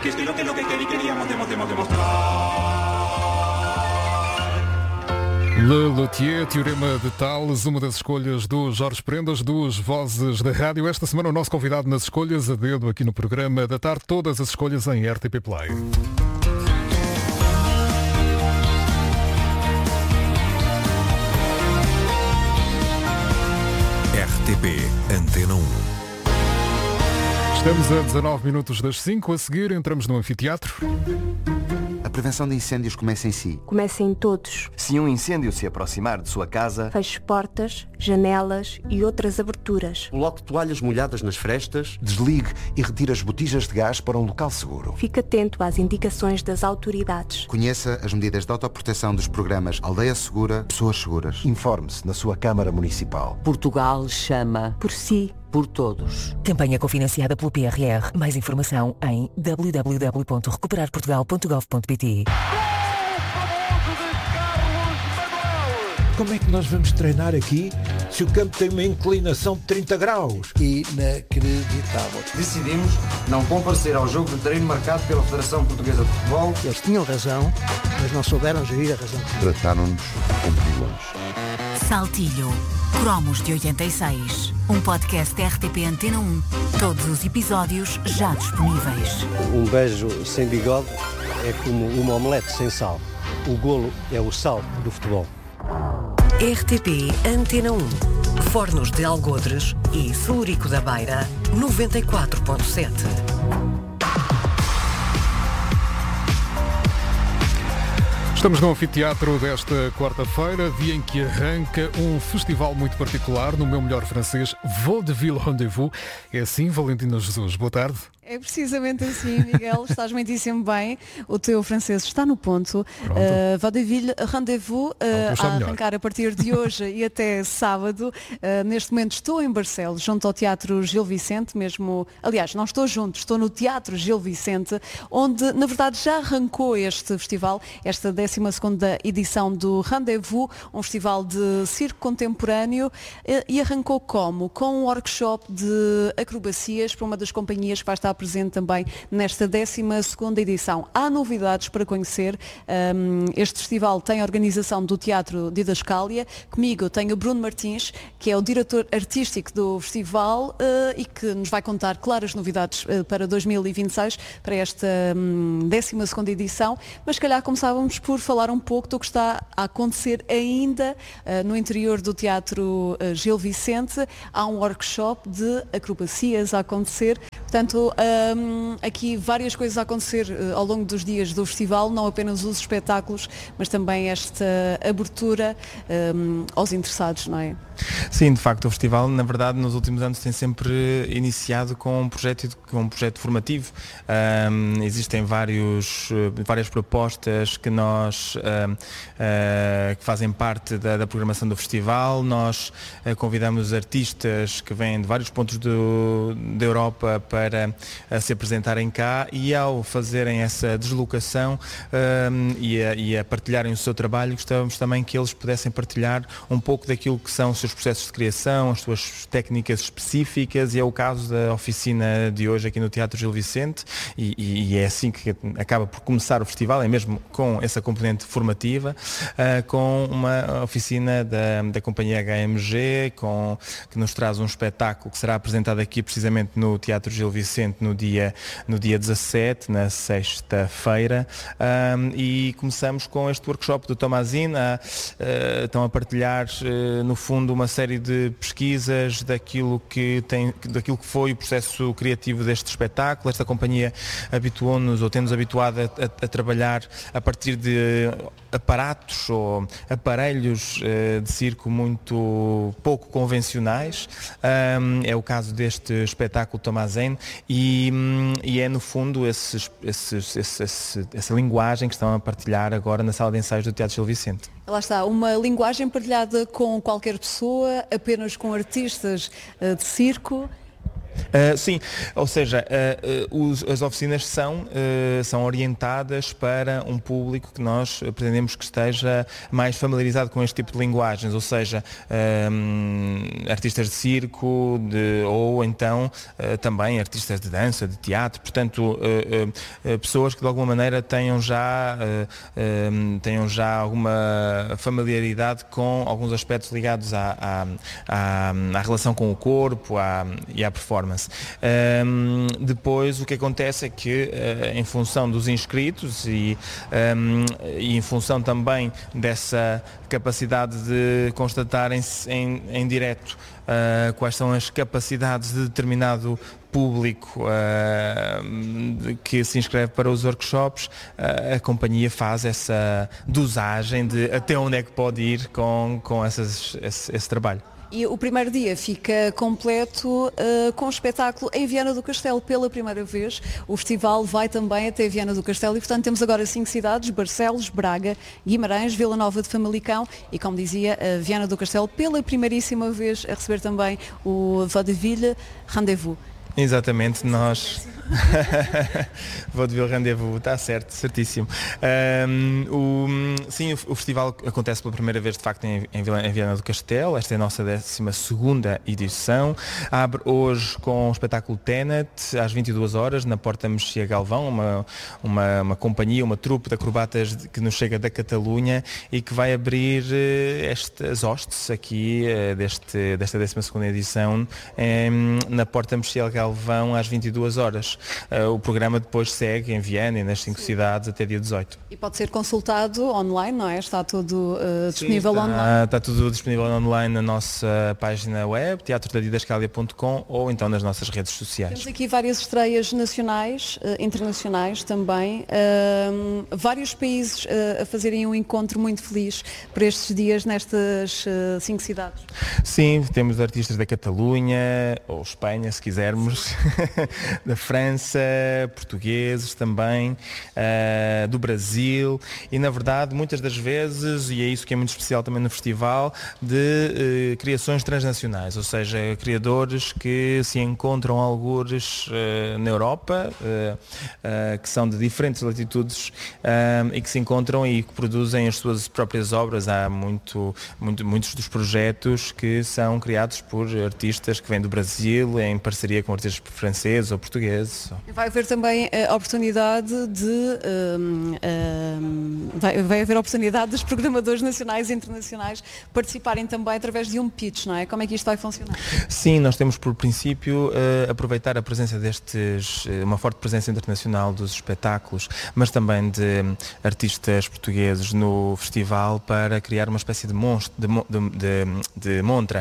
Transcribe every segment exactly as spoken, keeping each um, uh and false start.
que esto es lo que, lo que queríamos demo, demo, demostrar. Le Luthier, Teorema de Tales, uma das escolhas do Jorge Prendas, duas vozes da rádio. Esta semana o nosso convidado nas escolhas, a dedo aqui no programa da tarde, todas as escolhas em R T P Play. R T P Antena um. Estamos a dezanove minutos das cinco, a seguir entramos no anfiteatro. A prevenção de incêndios começa em si. Começa em todos. Se um incêndio se aproximar de sua casa, feche portas, janelas e outras aberturas. Coloque toalhas molhadas nas frestas. Desligue e retire as botijas de gás para um local seguro. Fique atento às indicações das autoridades. Conheça as medidas de autoproteção dos programas Aldeia Segura, Pessoas Seguras. Informe-se na sua Câmara Municipal. Portugal chama por si. Por todos. Campanha cofinanciada pelo P R R. Mais informação em w w w ponto recuperar portugal ponto gov ponto p t. Como é que nós vamos treinar aqui se o campo tem uma inclinação de trinta graus? Inacreditável. Decidimos não comparecer ao jogo de treino marcado pela Federação Portuguesa de Futebol. Eles tinham razão, mas não souberam gerir a razão. Trataram-nos como vilões. Saltilho. Cromos de oitenta e seis. Um podcast R T P Antena um. Todos os episódios já disponíveis. Um beijo sem bigode é como uma omelete sem sal. O golo é o sal do futebol. R T P Antena um. Fornos de Algodres e Celurico da Beira, noventa e quatro ponto sete. Estamos no anfiteatro desta quarta-feira, dia em que arranca um festival muito particular, no meu melhor francês, Vaudeville Rendez-vous. É assim, Valentina Jesus, boa tarde. É precisamente assim, Miguel, estás muitíssimo bem, o teu francês está no ponto. Uh, Vaudeville Rendez-vous, uh, a arrancar a partir de hoje e até sábado. Uh, neste momento estou em Barcelos, junto ao Teatro Gil Vicente, mesmo, aliás, não estou junto, estou no Teatro Gil Vicente, onde na verdade já arrancou este festival, esta décima segunda edição do Rendez-vous, um festival de circo contemporâneo, e arrancou como? Com um workshop de acrobacias para uma das companhias que vai estar presente também nesta décima segunda edição. Há novidades para conhecer. Um, este festival tem a organização do Teatro Didascália. Comigo tenho o Bruno Martins, que é o diretor artístico do festival uh, e que nos vai contar claras novidades uh, para dois mil e vinte e seis, para esta um, décima segunda edição. Mas se calhar começávamos por falar um pouco do que está a acontecer ainda uh, no interior do Teatro uh, Gil Vicente. Há um workshop de acrobacias a acontecer. Portanto, um, aqui várias coisas a acontecer uh, ao longo dos dias do festival, não apenas os espetáculos, mas também esta abertura um, aos interessados, não é? Sim, de facto, o festival, na verdade, nos últimos anos tem sempre iniciado com um projeto, com um projeto formativo. Um, existem vários, várias propostas que nós um, uh, que fazem parte da, da programação do festival. Nós uh, convidamos artistas que vêm de vários pontos do, da Europa para uh, se apresentarem cá, e ao fazerem essa deslocação um, e, a, e a partilharem o seu trabalho, gostávamos também que eles pudessem partilhar um pouco daquilo que são os seus processos de criação, as suas técnicas específicas, e é o caso da oficina de hoje aqui no Teatro Gil Vicente, e, e, e é assim que acaba por começar o festival, é mesmo com essa componente formativa, uh, com uma oficina da, da companhia H M G, com, que nos traz um espetáculo que será apresentado aqui precisamente no Teatro Gil Vicente no dia, no dia dezassete, na sexta-feira, um, e começamos com este workshop do Tomazina. Uh, estão a partilhar uh, no fundo uma série de pesquisas daquilo que, tem, daquilo que foi o processo criativo deste espetáculo. Esta companhia habituou-nos, ou tem-nos habituado a, a, a trabalhar a partir de aparatos ou aparelhos uh, de circo muito pouco convencionais. Um, é o caso deste espetáculo Tomazin, e, um, e é no fundo esses, esses, esse, esse, essa linguagem que estão a partilhar agora na sala de ensaios do Teatro Gil Vicente. Lá está, uma linguagem partilhada com qualquer pessoa, apenas com artistas uh, de circo. Uh, sim, ou seja, uh, uh, os, as oficinas são, uh, são orientadas para um público que nós pretendemos que esteja mais familiarizado com este tipo de linguagens, ou seja, um, artistas de circo de, ou então uh, também artistas de dança, de teatro, portanto, uh, uh, pessoas que de alguma maneira tenham já, uh, um, tenham já alguma familiaridade com alguns aspectos ligados à, à, à, à relação com o corpo à, e à performance. Um, depois o que acontece é que uh, em função dos inscritos e, um, e em função também dessa capacidade de constatar em, em, em direto uh, quais são as capacidades de determinado público uh, que se inscreve para os workshops, uh, a companhia faz essa dosagem de até onde é que pode ir com, com essas, esse, esse trabalho. E o primeiro dia fica completo uh, com o espetáculo em Viana do Castelo pela primeira vez. O festival vai também até Viana do Castelo e, portanto, temos agora cinco cidades: Barcelos, Braga, Guimarães, Vila Nova de Famalicão e, como dizia, uh, Viana do Castelo pela primeiríssima vez a receber também o Vaudeville Rendez-vous. Exatamente, nós... Vaudeville Rendez-vous, está certo, certíssimo. Um, o, sim, o, o festival acontece pela primeira vez, de facto, em, em, em Viana do Castelo. Esta é a nossa décima segunda edição. Abre hoje com o espetáculo Tenet, às vinte e duas horas, na Porta Mexia Galvão, uma, uma, uma companhia, uma trupe de acrobatas que nos chega da Catalunha e que vai abrir estas hostes aqui deste, desta décima segunda edição em, na Porta Mexia Galvão. Vão às vinte e duas horas. Uh, o programa depois segue em Viana e nas cinco cidades até dia dezoito. E pode ser consultado online, não é? Está tudo uh, disponível Sim, está, online? Está tudo disponível online na nossa página web, teatro da didascalia ponto com, ou então nas nossas redes sociais. Temos aqui várias estreias nacionais, uh, internacionais também. Uh, vários países uh, a fazerem um encontro muito feliz para estes dias nestas uh, cinco cidades. Sim, temos artistas da Catalunha, ou Espanha, se quisermos, da França, portugueses também, uh, do Brasil e, na verdade, muitas das vezes, e é isso que é muito especial também no festival, de uh, criações transnacionais, ou seja, criadores que se encontram algures uh, na Europa, uh, uh, que são de diferentes latitudes uh, e que se encontram e que produzem as suas próprias obras. Há muito, muito, muitos dos projetos que são criados por artistas que vêm do Brasil em parceria com artistas franceses ou portugueses. Vai haver também a oportunidade de um, um, vai, vai haver a oportunidade dos programadores nacionais e internacionais participarem também através de um pitch, não é? Como é que isto vai funcionar? Sim, nós temos por princípio uh, aproveitar a presença destes, uh, uma forte presença internacional dos espetáculos, mas também de um, artistas portugueses no festival para criar uma espécie de monstro, de, de, de, de montra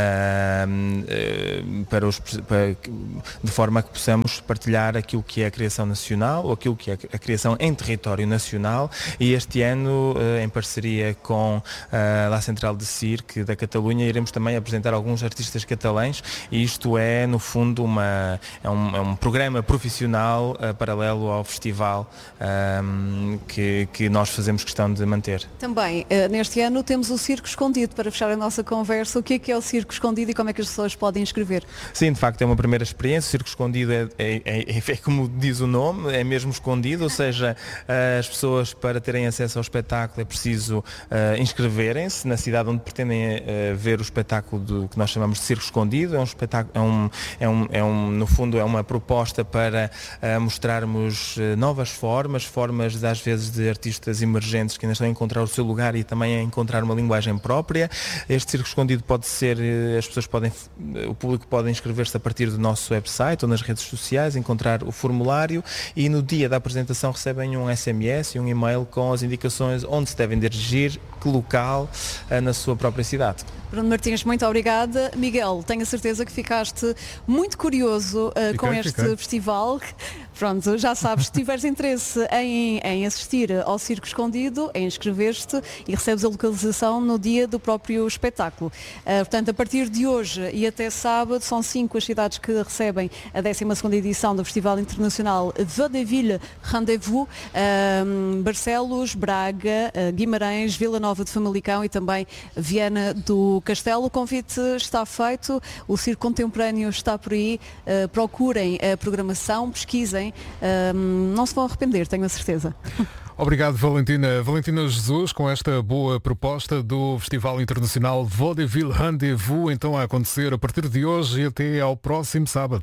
uh, uh, para os para, de forma a que possamos partilhar aquilo que é a criação nacional ou aquilo que é a criação em território nacional, e este ano, em parceria com a La Central de Cirque da Catalunha, iremos também apresentar alguns artistas catalães, e isto é, no fundo, uma, é, um, é um programa profissional uh, paralelo ao festival um, que, que nós fazemos questão de manter. Também, uh, neste ano, temos o Circo Escondido. Para fechar a nossa conversa, o que é que é o Circo Escondido e como é que as pessoas podem inscrever? Sim, de facto é uma primeira experiência. O Circo Escondido é, é, é, é como diz o nome, é mesmo escondido, ou seja, as pessoas, para terem acesso ao espetáculo, é preciso uh, inscreverem-se na cidade onde pretendem uh, ver o espetáculo do que nós chamamos de Circo Escondido. É um espetáculo, é um, é um, é um, no fundo é uma proposta para uh, mostrarmos uh, novas formas, formas às vezes de artistas emergentes que ainda estão a encontrar o seu lugar e também a encontrar uma linguagem própria. Este Circo Escondido pode ser, uh, as pessoas podem, uh, o público pode inscrever-se a partir do nosso website ou nas redes sociais, encontrar o formulário, e no dia da apresentação recebem um S M S e um e-mail com as indicações onde se devem dirigir, que local, uh, na sua própria cidade. Bruno Martins, muito obrigada. Miguel, tenho a certeza que ficaste muito curioso uh, fiquei, com este fiquei. festival. Pronto, já sabes, se tiveres interesse em, em assistir ao Circo Escondido, é inscrever-te e recebes a localização no dia do próprio espetáculo. Uh, portanto, a partir de hoje e até sábado, são cinco as cidades que recebem a décima segunda edição do Festival Internacional Vaudeville Rendez-vous. Uh, Barcelos, Braga, uh, Guimarães, Vila Nova Nova de Famalicão e também Viana do Castelo. O convite está feito, o circo contemporâneo está por aí, uh, procurem a programação, pesquisem, uh, não se vão arrepender, tenho a certeza. Obrigado, Valentina. Valentina Jesus, com esta boa proposta do Festival Internacional Vaudeville Rendez-vous, então a acontecer a partir de hoje e até ao próximo sábado.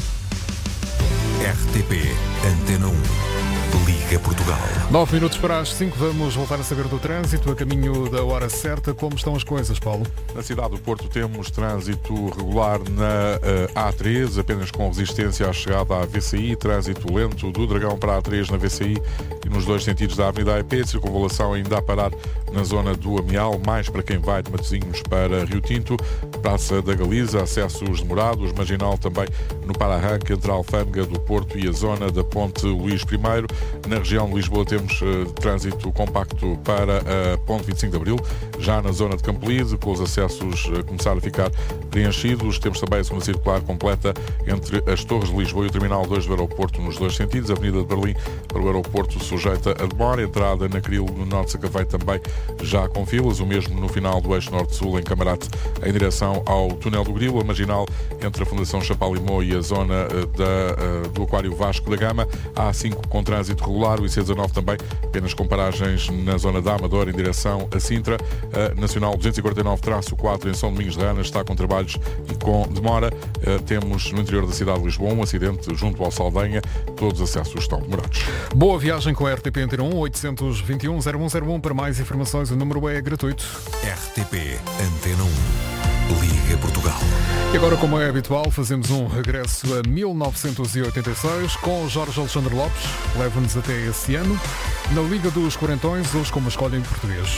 R T P Antena um. Liga Portugal. Nove minutos para as cinco, vamos voltar a saber do trânsito, a caminho da hora certa. Como estão as coisas, Paulo? Na cidade do Porto temos trânsito regular na uh, A três, apenas com resistência à chegada à V C I, trânsito lento do Dragão para a A três na V C I e nos dois sentidos da Avenida A E P, circunvalação ainda a parar na zona do Amial, mais para quem vai de Matosinhos para Rio Tinto, Praça da Galiza, acessos demorados, marginal também no para-arranque entre a Alfândega do Porto e a zona da Ponte Luís I. Na região de Lisboa temos uh, trânsito compacto para a Ponte vinte e cinco de Abril, já na zona de Campolide, com os acessos a começar a ficar preenchidos. Temos também a segunda circular completa entre as Torres de Lisboa e o Terminal dois do aeroporto nos dois sentidos. A Avenida de Berlim para o aeroporto sujeita a demora. Entrada na Cril no Norte de Sacavém também já com filas. O mesmo no final do eixo Norte-Sul em Camarate em direção ao Túnel do Grilo. A marginal entre a Fundação Chapalimau e a zona uh, da, uh, do Aquário Vasco da Gama. A A cinco com trânsito regular, o I C dezanove também, apenas com paragens na zona da Amadora em direção a Sintra. A Nacional duzentos e quarenta e nove traço quatro em São Domingos de Rana está com trabalhos e com demora. Temos no interior da cidade de Lisboa um acidente junto ao Saldanha, todos os acessos estão demorados. Boa viagem com a R T P Antena um, oitocentos e vinte e um, zero um zero um. Para mais informações o número é gratuito. R T P Antena um. Liga Portugal. E agora, como é habitual, fazemos um regresso a mil novecentos e oitenta e seis com Jorge Alexandre Lopes. Leva-nos até esse ano. Na Liga dos Quarentões, hoje com uma escolha em português.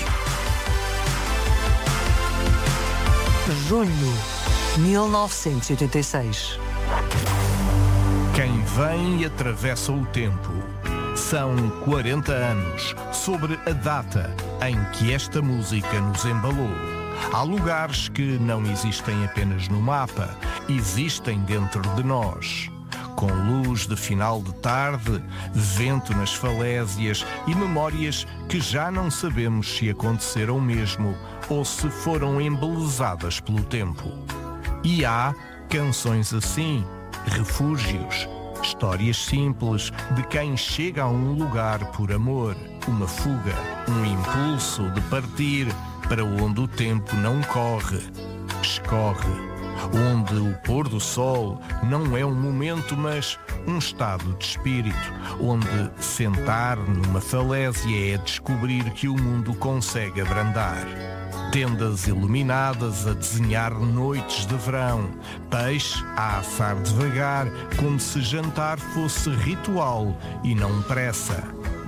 Junho, mil novecentos e oitenta e seis. Quem vem e atravessa o tempo. São quarenta anos sobre a data em que esta música nos embalou. Há lugares que não existem apenas no mapa, existem dentro de nós. Com luz de final de tarde, vento nas falésias e memórias que já não sabemos se aconteceram mesmo ou se foram embelezadas pelo tempo. E há canções assim, refúgios, histórias simples de quem chega a um lugar por amor, uma fuga, um impulso de partir para onde o tempo não corre, escorre, onde o pôr do sol não é um momento, mas um estado de espírito, onde sentar numa falésia é descobrir que o mundo consegue abrandar. Tendas iluminadas a desenhar noites de verão, peixe a assar devagar, como se jantar fosse ritual e não pressa.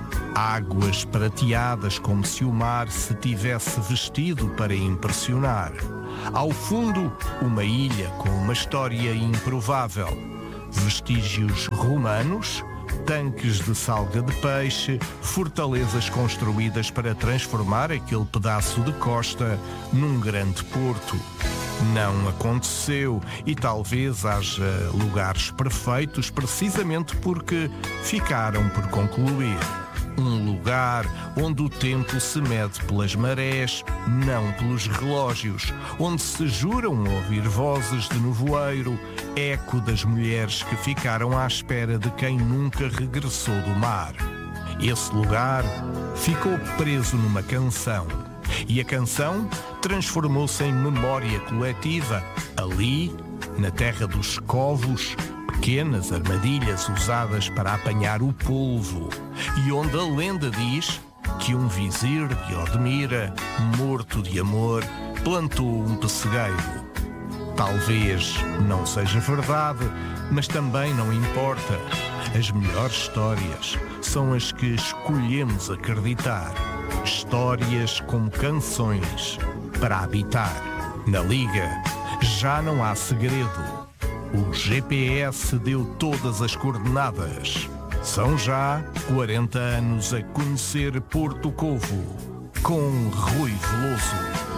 Águas prateadas como se o mar se tivesse vestido para impressionar. Ao fundo, uma ilha com uma história improvável. Vestígios romanos, tanques de salga de peixe, fortalezas construídas para transformar aquele pedaço de costa num grande porto. Não aconteceu e talvez haja lugares perfeitos precisamente porque ficaram por concluir. Um lugar onde o tempo se mede pelas marés, não pelos relógios, onde se juram ouvir vozes de nevoeiro, eco das mulheres que ficaram à espera de quem nunca regressou do mar. Esse lugar ficou preso numa canção. E a canção transformou-se em memória coletiva, ali, na terra dos covos, pequenas armadilhas usadas para apanhar o polvo, e onde a lenda diz que um vizir de Odmira, morto de amor, plantou um pessegueiro. Talvez não seja verdade, mas também não importa. As melhores histórias são as que escolhemos acreditar. Histórias como canções para habitar. Na Liga já não há segredo. O G P S deu todas as coordenadas. São já quarenta anos a conhecer Porto Covo com Rui Veloso.